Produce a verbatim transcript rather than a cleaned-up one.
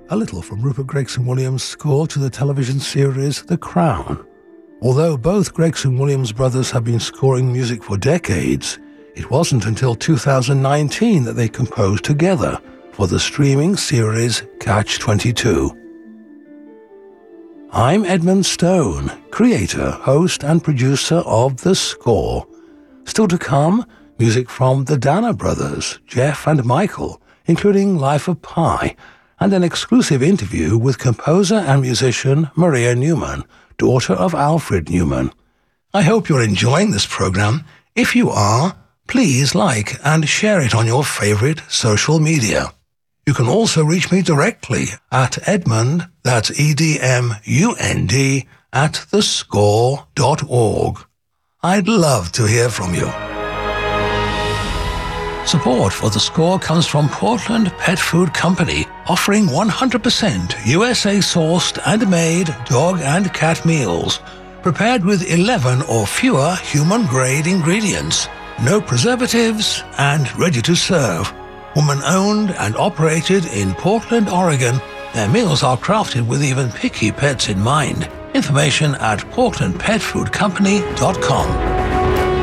a little from Rupert Gregson-Williams' score to the television series The Crown. Although both Gregson-Williams brothers have been scoring music for decades, it wasn't until two thousand nineteen that they composed together for the streaming series Catch twenty-two. I'm Edmund Stone, creator, host and producer of The Score. Still to come, music from the Dana brothers, Jeff and Michael, including Life of Pi, and an exclusive interview with composer and musician Maria Newman, daughter of Alfred Newman. I hope you're enjoying this program. If you are, please like and share it on your favorite social media. You can also reach me directly at Edmund, that's E D M U N D, at thescore dot org. I'd love to hear from you. Support for The Score comes from Portland Pet Food Company, offering one hundred percent U S A-sourced and made dog and cat meals, prepared with eleven or fewer human-grade ingredients, no preservatives, and ready to serve. Woman-owned and operated in Portland, Oregon, their meals are crafted with even picky pets in mind. Information at portland pet food company dot com.